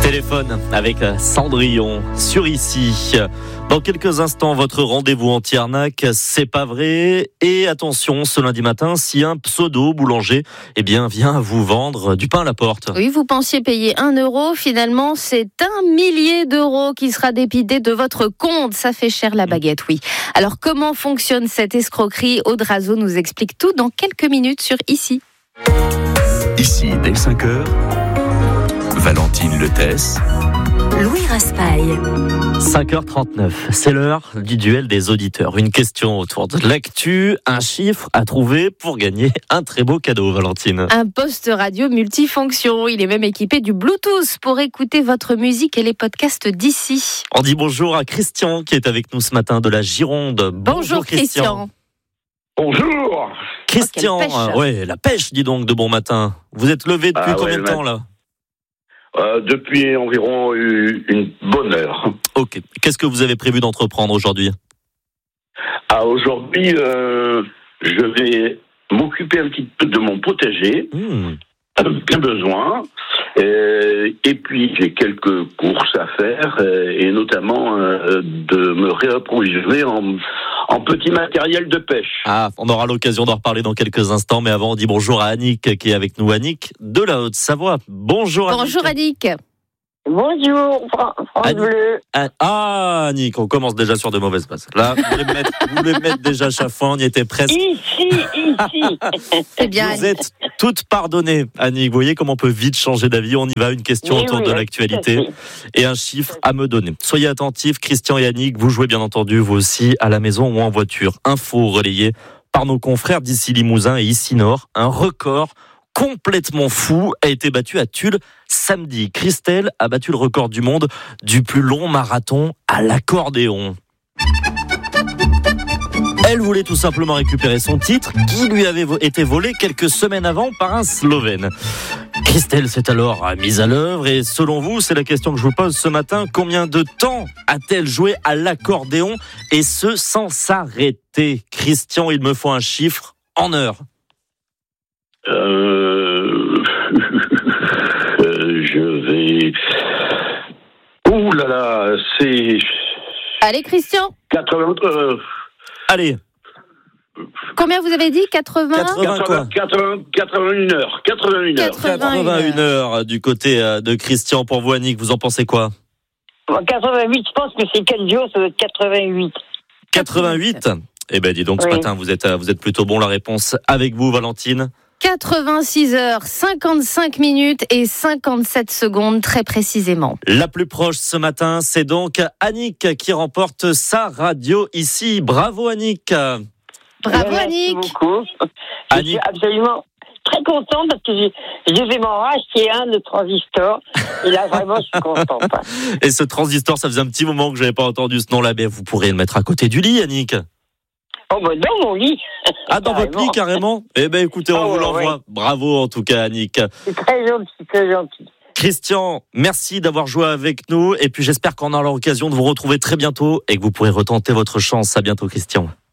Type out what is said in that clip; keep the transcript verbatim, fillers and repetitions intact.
Téléphone avec Cendrillon sur Ici. Dans quelques instants, votre rendez-vous anti-arnaque, c'est pas vrai. Et attention, ce lundi matin, si un pseudo boulanger eh bien, vient vous vendre du pain à la porte. Oui, vous pensiez payer un euro. Finalement, c'est un millier d'euros qui sera débité de votre compte. Ça fait cher la baguette, oui. Alors, comment fonctionne cette escroquerie? Aude Razo nous explique tout dans quelques minutes sur Ici. Ici, dès cinq heures, Valentine Letesse, Louis Raspail. cinq heures trente-neuf, c'est l'heure du duel des auditeurs. Une question autour de l'actu, un chiffre à trouver pour gagner un très beau cadeau, Valentine. Un poste radio multifonction. Il est même équipé du Bluetooth pour écouter votre musique et les podcasts d'Ici. On dit bonjour à Christian qui est avec nous ce matin de la Gironde. Bonjour, Bonjour Christian. Bonjour. Christian, Oh, quelle pêche. euh, ouais, la pêche, dis donc, de bon matin. Vous êtes levé depuis Ah, combien ouais, de temps là? Euh, depuis environ une bonne heure. Ok. Qu'est-ce que vous avez prévu d'entreprendre aujourd'hui? Ah, aujourd'hui, euh, je vais m'occuper un petit peu de mon potager, Mmh. bien besoin. Euh, et puis, j'ai quelques courses à faire, euh, et notamment euh, de me réapprovisionner en, en petit matériel de pêche. Ah, on aura l'occasion d'en reparler dans quelques instants, mais avant, on dit bonjour à Annick qui est avec nous. Annick de la Haute-Savoie. Bonjour Annick. Bonjour Annick. Bonjour, Fran- France Annie. Bleu. Ah, ah, Annick, on commence déjà sur de mauvaises bases. Là, vous voulez me mettre, vous voulez me mettre déjà chafouin, on y était presque. Ici, ici. C'est bien Vous Annick. êtes toutes pardonnées, Annick. Vous voyez comment on peut vite changer d'avis. On y va, une question Oui, autour oui, de tout à l'actualité fait. et un chiffre à me donner. Soyez attentifs, Christian et Annick, vous jouez bien entendu, vous aussi, à la maison ou en voiture. Info relayée par nos confrères d'ici Limousin et ici Nord. Un record complètement fou a été battu à Tulle samedi. Christelle a battu le record du monde du plus long marathon à l'accordéon. Elle voulait tout simplement récupérer son titre qui lui avait vo- été volé quelques semaines avant par un Slovène. Christelle s'est alors mise à l'œuvre et selon vous, c'est la question que je vous pose ce matin, combien de temps a-t-elle joué à l'accordéon et ce sans s'arrêter? Christian, il me faut un chiffre en heures. Euh... euh, je vais... Ouh là là, c'est... Allez Christian, quatre-vingts... Euh... Allez, combien vous avez dit? quatre-vingts quatre-vingts quoi? quatre-vingts, quatre-vingt-une heures. quatre-vingt-une heures. quatre-vingt-une heures du côté euh, de Christian pour vous, Annick, vous en pensez quoi? En quatre-vingt-huit, je pense que c'est quel jour? Ça doit être quatre-vingt-huit. quatre-vingt-huit. Eh ben dis donc, ce Oui. matin, vous êtes, euh, vous êtes plutôt bon. La réponse avec vous, Valentine. quatre-vingt-six heures, cinquante-cinq minutes et cinquante-sept secondes très précisément. La plus proche ce matin, c'est donc Annick qui remporte sa radio ici. Bravo Annick. Bravo Merci Annick. beaucoup. Je Annick. suis absolument très contente parce que je, je vais m'en racheter un de transistor. Et là, vraiment, je suis contente. Et ce transistor, ça faisait un petit moment que je n'avais pas entendu ce nom-là. Mais vous pourrez le mettre à côté du lit, Annick. Oh, bah, dans mon lit. Ah, dans votre lit carrément. Eh ben écoutez, on Oh, vous ouais, l'envoie. ouais. Bravo en tout cas, Annick. C'est très gentil, très gentil. Christian, merci d'avoir joué avec nous. Et puis j'espère qu'on aura l'occasion de vous retrouver très bientôt et que vous pourrez retenter votre chance. À bientôt, Christian.